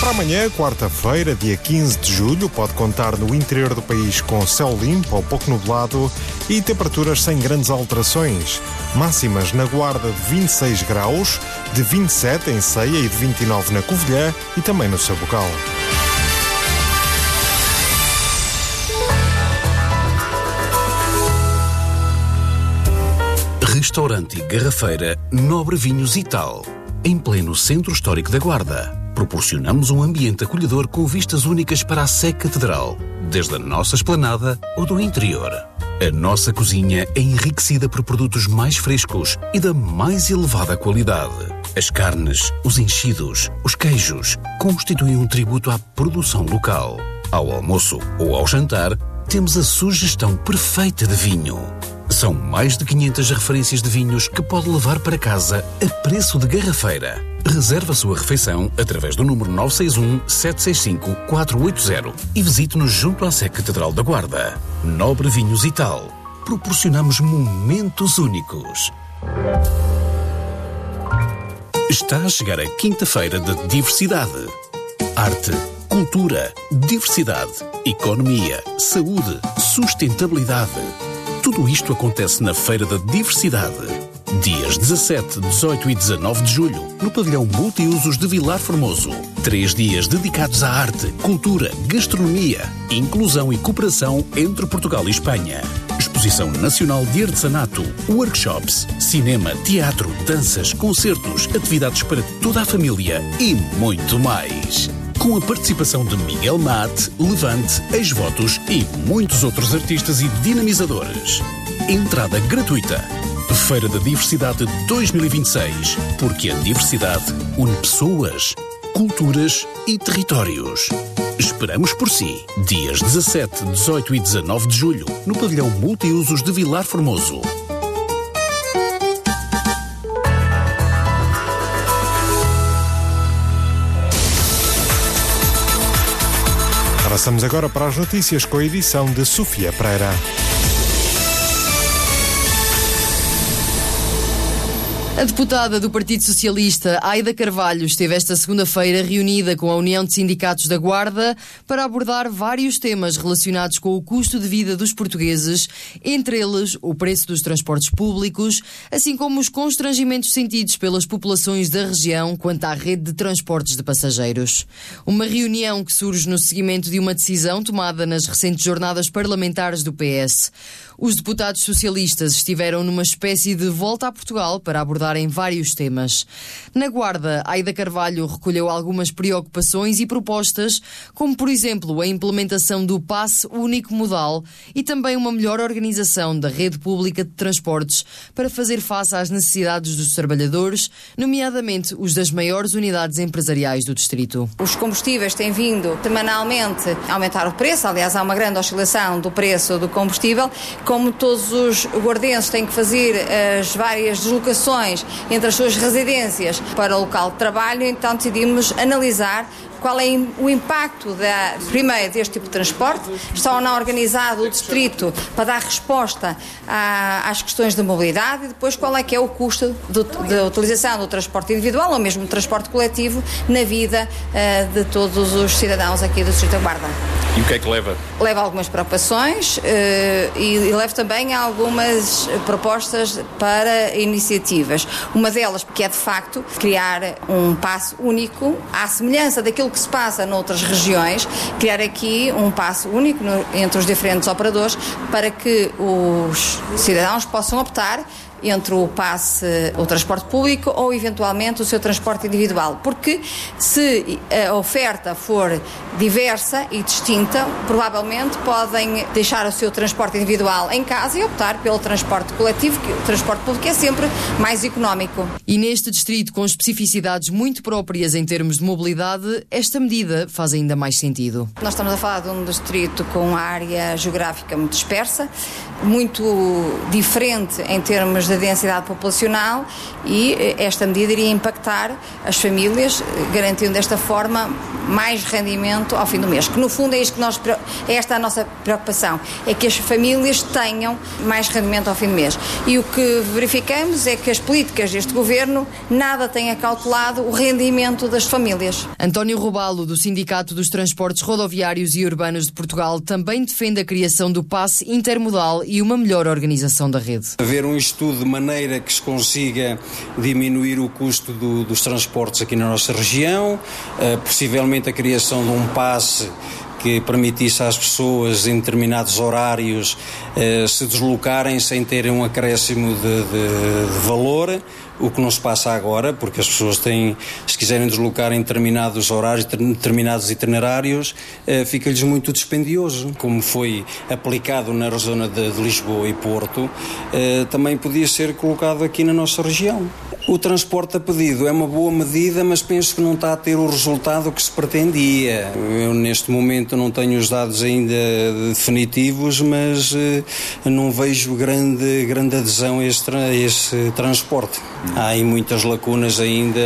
Para amanhã, quarta-feira, dia 15 de julho, pode contar no interior do país com céu limpo ou pouco nublado e temperaturas sem grandes alterações. Máximas na Guarda de 26 graus, de 27 em Ceia e de 29 na Covilhã e também no Sabugal. Restaurante e Garrafeira Nobre Vinhos e Tal, em pleno Centro Histórico da Guarda. Proporcionamos um ambiente acolhedor com vistas únicas para a Sé Catedral, desde a nossa esplanada ou do interior. A nossa cozinha é enriquecida por produtos mais frescos e da mais elevada qualidade. As carnes, os enchidos, os queijos constituem um tributo à produção local. Ao almoço ou ao jantar, temos a sugestão perfeita de vinho. São mais de 500 referências de vinhos que pode levar para casa a preço de garrafeira. Reserve a sua refeição através do número 961-765-480 e visite-nos junto à Sé Catedral da Guarda. Nobre Vinhos e Tal. Proporcionamos momentos únicos. Está a chegar a quinta-feira da diversidade. Arte, cultura, diversidade, economia, saúde, sustentabilidade. Tudo isto acontece na Feira da Diversidade. Dias 17, 18 e 19 de julho, no pavilhão Multiusos de Vilar Formoso. 3 dias dedicados à arte, cultura, gastronomia, inclusão e cooperação entre Portugal e Espanha. Exposição Nacional de Artesanato, workshops, cinema, teatro, danças, concertos, atividades para toda a família e muito mais. Com a participação de Miguel Mate, Levante, Ex-Votos e muitos outros artistas e dinamizadores. Entrada gratuita. Feira da Diversidade 2026, porque a diversidade une pessoas, culturas e territórios. Esperamos por si, dias 17, 18 e 19 de julho, no pavilhão Multiusos de Vilar Formoso. Passamos agora para as notícias com a edição de Sofia Pereira. A deputada do Partido Socialista, Aida Carvalho, esteve esta segunda-feira reunida com a União de Sindicatos da Guarda para abordar vários temas relacionados com o custo de vida dos portugueses, entre eles o preço dos transportes públicos, assim como os constrangimentos sentidos pelas populações da região quanto à rede de transportes de passageiros. Uma reunião que surge no seguimento de uma decisão tomada nas recentes jornadas parlamentares do PS. Os deputados socialistas estiveram numa espécie de volta a Portugal para abordarem vários temas. Na Guarda, Aida Carvalho recolheu algumas preocupações e propostas, como, por exemplo, a implementação do passe único modal e também uma melhor organização da rede pública de transportes para fazer face às necessidades dos trabalhadores, nomeadamente os das maiores unidades empresariais do distrito. Os combustíveis têm vindo semanalmente a aumentar o preço, aliás, há uma grande oscilação do preço do combustível. Como todos os guardenses têm que fazer as várias deslocações entre as suas residências para o local de trabalho, então decidimos analisar qual é o impacto, primeiro, deste tipo de transporte, está ou não organizado o distrito para dar resposta às questões de mobilidade e depois qual é que é o custo da utilização do transporte individual ou mesmo do transporte coletivo na vida de todos os cidadãos aqui do Distrito da Guarda. E o que é que leva? Leva algumas preocupações e leva também algumas propostas para iniciativas. Uma delas, que é de facto criar um passe único à semelhança daquilo que se passa noutras regiões, criar aqui um passe único entre os diferentes operadores para que os cidadãos possam optar entre o passe, o transporte público ou eventualmente o seu transporte individual, porque se a oferta for diversa e distinta, provavelmente podem deixar o seu transporte individual em casa e optar pelo transporte coletivo, que o transporte público é sempre mais económico. E neste distrito com especificidades muito próprias em termos de mobilidade, esta medida faz ainda mais sentido. Nós estamos a falar de um distrito com área geográfica muito dispersa, muito diferente em termos da densidade populacional, e esta medida iria impactar as famílias, garantindo desta forma mais rendimento ao fim do mês. Que no fundo é esta a nossa preocupação, é que as famílias tenham mais rendimento ao fim do mês. E o que verificamos é que as políticas deste Governo nada têm acautelado o rendimento das famílias. António Robalo, do Sindicato dos Transportes Rodoviários e Urbanos de Portugal, também defende a criação do passe intermodal e uma melhor organização da rede. Haver um estudo de maneira que se consiga diminuir o custo dos transportes aqui na nossa região, possivelmente a criação de um passe que permitisse às pessoas em determinados horários se deslocarem sem terem um acréscimo de valor, o que não se passa agora, porque as pessoas têm, se quiserem deslocar em determinados horários, determinados itinerários, fica-lhes muito dispendioso. Como foi aplicado na zona de Lisboa e Porto, também podia ser colocado aqui na nossa região. O transporte a pedido é uma boa medida, mas penso que não está a ter o resultado que se pretendia. Eu, neste momento, não tenho os dados ainda definitivos, mas não vejo grande adesão a esse transporte. Há aí muitas lacunas ainda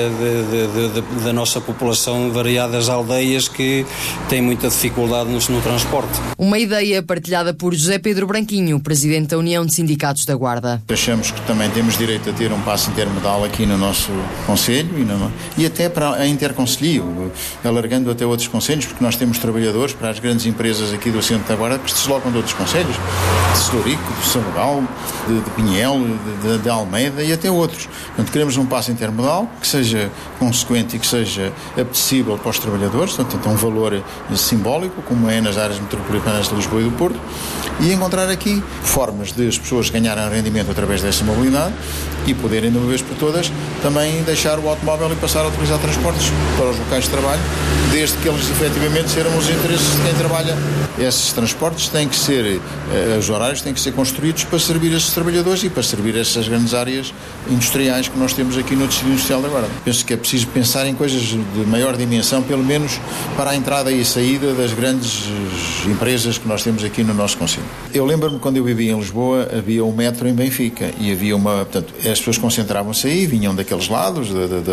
da nossa população, variadas aldeias que têm muita dificuldade no transporte. Uma ideia partilhada por José Pedro Branquinho, presidente da União de Sindicatos da Guarda. Achamos que também temos direito a ter um passe intermodal aqui no nosso concelho e até para a interconcelho, alargando até outros concelhos, porque nós temos trabalhadores para as grandes empresas aqui do centro da Guarda que se deslocam de outros concelhos, de Celurico, de Sabugal, de Pinhel, de Almeida e até outros. Portanto, queremos um passe intermodal que seja consequente e que seja apetecível para os trabalhadores, portanto, tem um valor simbólico, como é nas áreas metropolitanas de Lisboa e do Porto, e encontrar aqui formas de as pessoas ganharem rendimento através dessa mobilidade e poderem, de uma vez por todas, também deixar o automóvel e passar a utilizar transportes para os locais de trabalho, desde que eles efetivamente serão os interesses de quem trabalha. Esses transportes têm que ser, os horários têm que ser construídos para servir esses trabalhadores e para servir essas grandes áreas industriais que nós temos aqui no tecido industrial da Guarda. Penso que é preciso pensar em coisas de maior dimensão, pelo menos para a entrada e a saída das grandes empresas que nós temos aqui no nosso concelho. Eu lembro-me quando eu vivia em Lisboa, havia um metro em Benfica e havia portanto, as pessoas concentravam-se aí, vinham daqueles lados,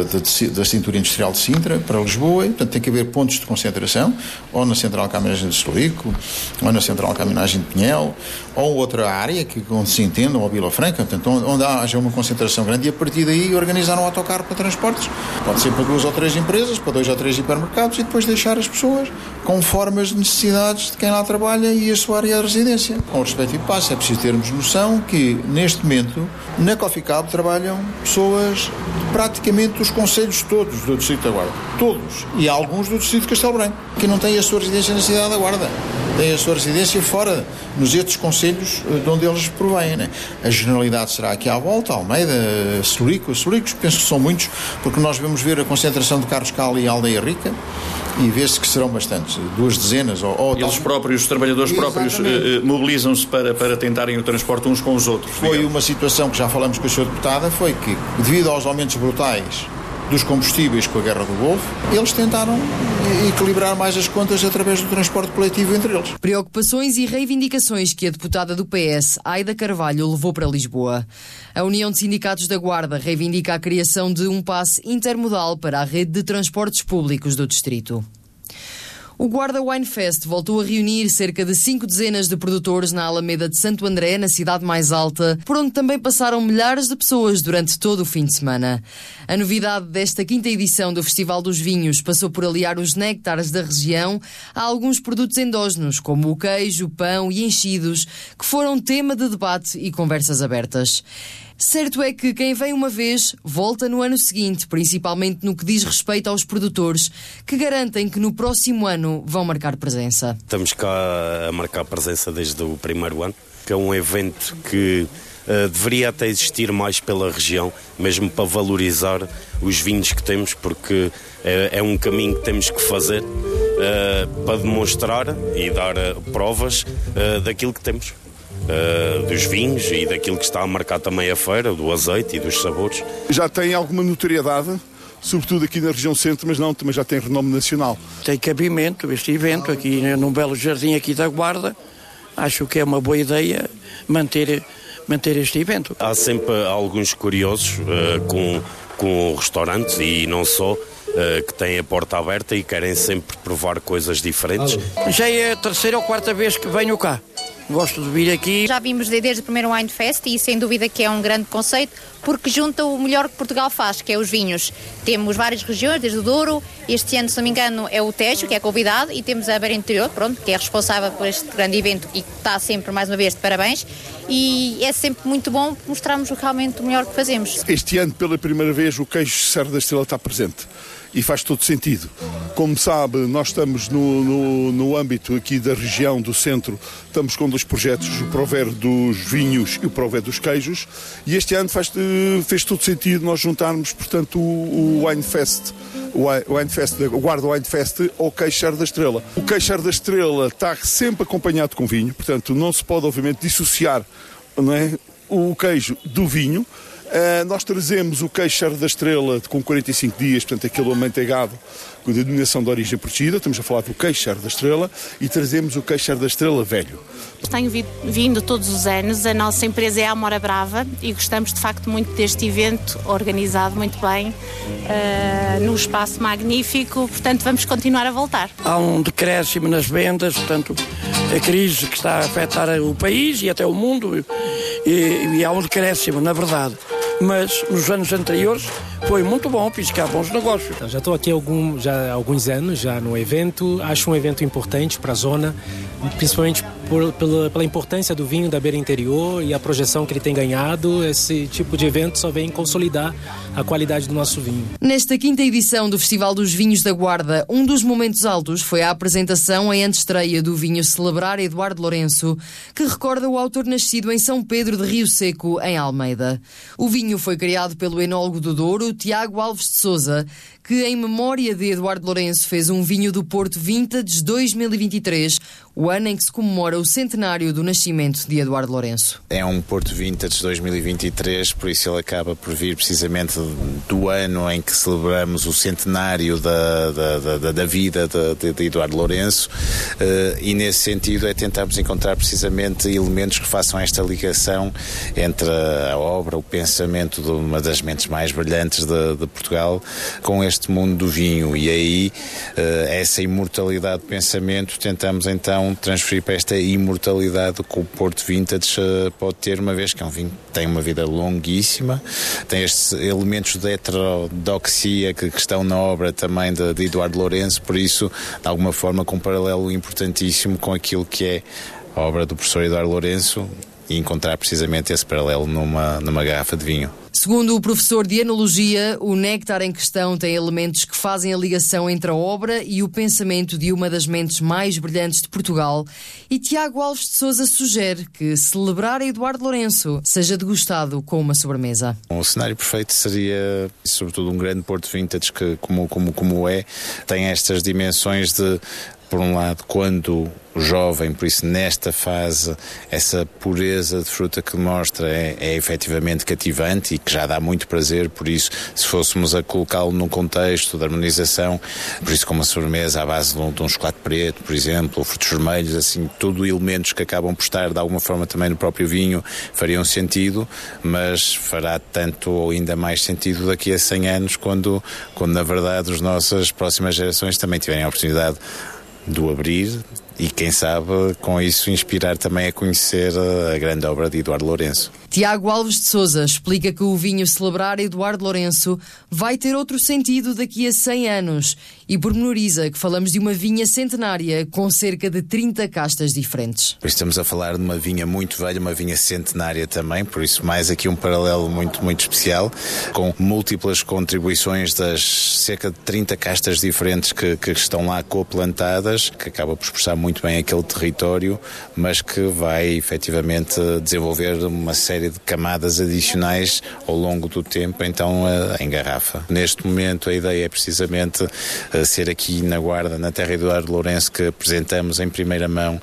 da cintura industrial de Sintra para Lisboa, e, portanto, tem que haver pontos de concentração, ou na Central de Caminhagem de Celurico, ou na Central de Caminhagem de Pinhel, ou outra área onde se entenda, ou a Vila Franca, portanto, onde haja uma concentração grande, e a partir daí organizar um autocarro para transportes. Pode ser para 2 ou 3 empresas, para 2 ou 3 hipermercados, e depois deixar as pessoas conforme as necessidades de quem lá trabalha e a sua área de residência. Com o respectivo passo, é preciso termos noção que, neste momento, na Coffee Cab trabalham pessoas de praticamente dos concelhos todos do Distrito da Guarda. Todos. E alguns do Distrito de Castelo Branco, que não têm a sua residência na cidade da Guarda. Têm a sua residência fora, nos outros concelhos de onde eles provêm, né? A generalidade será aqui à volta, Almeida, Celurico. Celulicos, penso que são muitos, porque nós vamos ver a concentração de Carlos Cali e Aldeia Rica, e vê-se que serão bastantes, 2 dezenas. Eles próprios, os trabalhadores próprios, mobilizam-se para tentarem o transporte uns com os outros. Foi digamos. Uma situação que já falamos com a Sra. Deputada, foi que, devido aos aumentos brutais dos combustíveis com a guerra do Golfo, eles tentaram equilibrar mais as contas através do transporte coletivo entre eles. Preocupações e reivindicações que a deputada do PS, Aida Carvalho, levou para Lisboa. A União de Sindicatos da Guarda reivindica a criação de um passe intermodal para a rede de transportes públicos do distrito. O Guarda Wine Fest voltou a reunir cerca de 5 dezenas de produtores na Alameda de Santo André, na cidade mais alta, por onde também passaram milhares de pessoas durante todo o fim de semana. A novidade desta 5ª edição do Festival dos Vinhos passou por aliar os néctares da região a alguns produtos endógenos, como o queijo, o pão e enchidos, que foram tema de debate e conversas abertas. Certo é que quem vem uma vez volta no ano seguinte, principalmente no que diz respeito aos produtores, que garantem que no próximo ano vão marcar presença. Estamos cá a marcar presença desde o primeiro ano, que é um evento que deveria até existir mais pela região, mesmo para valorizar os vinhos que temos, porque é um caminho que temos que fazer para demonstrar e dar provas daquilo que temos. Dos vinhos e daquilo que está a marcar também a feira, do azeite e dos sabores. Já tem alguma notoriedade, sobretudo aqui na região centro, mas não, também já tem renome nacional. Tem cabimento este evento aqui num belo jardim aqui da Guarda. Acho que é uma boa ideia manter manter este evento. Há sempre alguns curiosos com o restaurante e não só, que têm a porta aberta e querem sempre provar coisas diferentes. Já é a 3ª ou 4ª vez que venho cá. Gosto de vir aqui. Já vimos desde o primeiro Wine Fest e sem dúvida que é um grande conceito porque junta o melhor que Portugal faz, que é os vinhos. Temos várias regiões, desde o Douro, este ano, se não me engano, é o Tejo, que é convidado, e temos a Beira Interior, que é responsável por este grande evento e que está sempre, mais uma vez, de parabéns. E é sempre muito bom mostrarmos realmente o melhor que fazemos. Este ano, pela primeira vez, o queijo Serra da Estrela está presente. E faz todo sentido. Como sabe, nós estamos no âmbito aqui da região do centro, estamos com 2 projetos, o Prover dos vinhos e o Prover dos queijos, e este ano fez todo sentido nós juntarmos, portanto, o Wine Fest, o Guarda Wine Fest ao queijo Serra da Estrela. O queijo Serra da Estrela está sempre acompanhado com vinho, portanto, não se pode, obviamente, dissociar, não é, o queijo do vinho. Nós trazemos o queijo Serra da Estrela com 45 dias, portanto aquele amanteigado com a denominação de origem protegida, estamos a falar do queijo Serra da Estrela, e trazemos o queijo Serra da Estrela velho. Tenho vindo todos os anos, a nossa empresa é a Amora Brava e gostamos de facto muito deste evento, organizado muito bem, num espaço magnífico, portanto vamos continuar a voltar. Há um decréscimo nas vendas, portanto a crise que está a afetar o país e até o mundo, e há um decréscimo, na verdade. Mas nos anos anteriores foi muito bom, piscar bons negócios. Já estou aqui há alguns anos já no evento, acho um evento importante para a zona, principalmente pela importância do vinho da Beira Interior e a projeção que ele tem ganhado. Esse tipo de evento só vem consolidar a qualidade do nosso vinho. Nesta 5ª edição do Festival dos Vinhos da Guarda, um dos momentos altos foi a apresentação em antestreia do vinho Celebrar Eduardo Lourenço, que recorda o autor nascido em São Pedro de Rio Seco, em Almeida. O vinho foi criado pelo enólogo do Douro, Tiago Alves de Sousa, que em memória de Eduardo Lourenço fez um vinho do Porto Vintage 2023, o ano em que se comemora o centenário do nascimento de Eduardo Lourenço. É um Porto Vintage 2023, por isso ele acaba por vir precisamente do ano em que celebramos o centenário da vida de Eduardo Lourenço, e nesse sentido é tentarmos encontrar precisamente elementos que façam esta ligação entre a obra, o pensamento de uma das mentes mais brilhantes de Portugal com este mundo do vinho, e aí essa imortalidade de pensamento tentamos então transferir para esta imortalidade que o Porto Vintage pode ter, uma vez que é um vinho que tem uma vida longuíssima, tem estes elementos de heterodoxia que estão na obra também de Eduardo Lourenço, por isso de alguma forma com um paralelo importantíssimo com aquilo que é a obra do professor Eduardo Lourenço, e encontrar precisamente esse paralelo numa garrafa de vinho. Segundo o professor de Enologia, o néctar em questão tem elementos que fazem a ligação entre a obra e o pensamento de uma das mentes mais brilhantes de Portugal, e Tiago Alves de Sousa sugere que celebrar Eduardo Lourenço seja degustado com uma sobremesa. O cenário perfeito seria, sobretudo, um grande Porto Vintage que, como é, tem estas dimensões de, por um lado, quando jovem, por isso nesta fase essa pureza de fruta que mostra é efetivamente cativante e que já dá muito prazer, por isso se fôssemos a colocá-lo num contexto de harmonização, por isso com uma sobremesa à base de um chocolate preto, por exemplo, ou frutos vermelhos, assim, tudo elementos que acabam por estar de alguma forma também no próprio vinho, fariam sentido, mas fará tanto ou ainda mais sentido daqui a 100 anos, quando na verdade as nossas próximas gerações também tiverem a oportunidade de o abrir e, quem sabe, com isso inspirar também a conhecer a grande obra de Eduardo Lourenço. Tiago Alves de Sousa explica que o vinho Celebrar Eduardo Lourenço vai ter outro sentido daqui a 100 anos e pormenoriza que falamos de uma vinha centenária com cerca de 30 castas diferentes. Por isso estamos a falar de uma vinha muito velha, uma vinha centenária também, por isso mais aqui um paralelo muito, muito especial, com múltiplas contribuições das cerca de 30 castas diferentes que estão lá coplantadas, que acaba por expressar muito bem aquele território, mas que vai efetivamente desenvolver uma série de camadas adicionais ao longo do tempo, então em garrafa. Neste momento a ideia é precisamente ser aqui na Guarda, na terra de Eduardo Lourenço, que apresentamos em primeira mão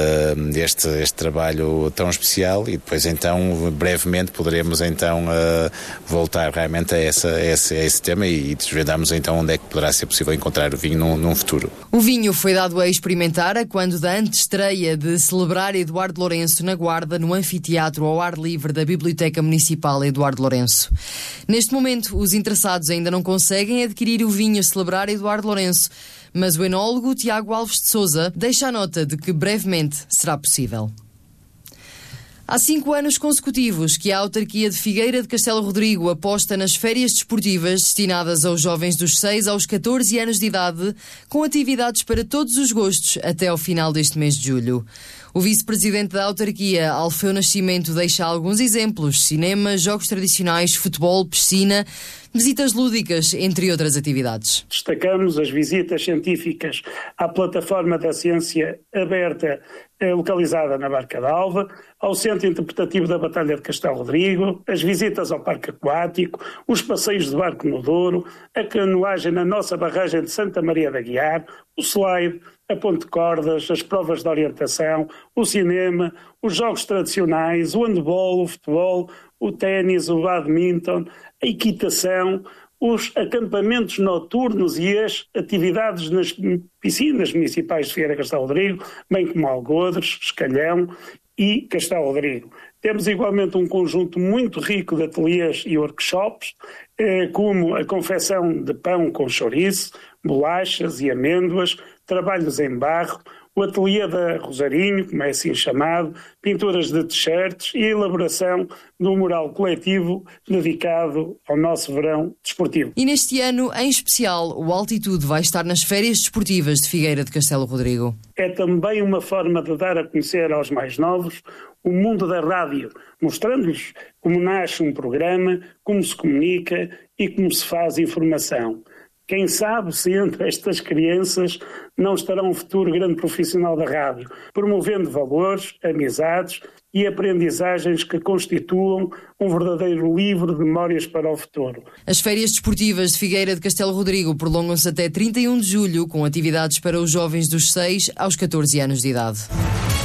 este trabalho tão especial, e depois então brevemente poderemos então voltar realmente a esse tema e desvendamos então onde é que poderá ser possível encontrar o vinho num futuro. O vinho foi dado a experimentar quando da antestreia de Celebrar Eduardo Lourenço na Guarda, no anfiteatro ao ar livre livre da Biblioteca Municipal Eduardo Lourenço. Neste momento, os interessados ainda não conseguem adquirir o vinho a celebrar Eduardo Lourenço, mas o enólogo Tiago Alves de Sousa deixa a nota de que brevemente será possível. Há 5 anos consecutivos que a autarquia de Figueira de Castelo Rodrigo aposta nas férias desportivas destinadas aos jovens dos 6 aos 14 anos de idade, com atividades para todos os gostos até ao final deste mês de julho. O vice-presidente da autarquia, Alfeu Nascimento, deixa alguns exemplos: cinema, jogos tradicionais, futebol, piscina, visitas lúdicas, entre outras atividades. Destacamos as visitas científicas à plataforma da ciência aberta localizada na Barca d'Alva, ao Centro Interpretativo da Batalha de Castelo Rodrigo, as visitas ao Parque Aquático, os passeios de barco no Douro, a canoagem na nossa barragem de Santa Maria da Guiar, o slide, a ponte de cordas, as provas de orientação, o cinema, os jogos tradicionais, o handball, o futebol, o ténis, o badminton, a equitação, os acampamentos noturnos e as atividades nas piscinas municipais de Figueira de Castelo Rodrigo, bem como Algodres, Escalhão e Castelo Rodrigo. Temos igualmente um conjunto muito rico de ateliês e workshops, como a confecção de pão com chouriço, bolachas e amêndoas, trabalhos em barro, o ateliê da Rosarinho, como é assim chamado, pinturas de t-shirts e a elaboração de um mural coletivo dedicado ao nosso verão desportivo. E neste ano, em especial, o Altitude vai estar nas férias desportivas de Figueira de Castelo Rodrigo. É também uma forma de dar a conhecer aos mais novos o mundo da rádio, mostrando-lhes como nasce um programa, como se comunica e como se faz informação. Quem sabe se entre estas crianças não estará um futuro grande profissional da rádio, promovendo valores, amizades e aprendizagens que constituam um verdadeiro livro de memórias para o futuro. As férias desportivas de Figueira de Castelo Rodrigo prolongam-se até 31 de julho, com atividades para os jovens dos 6 aos 14 anos de idade.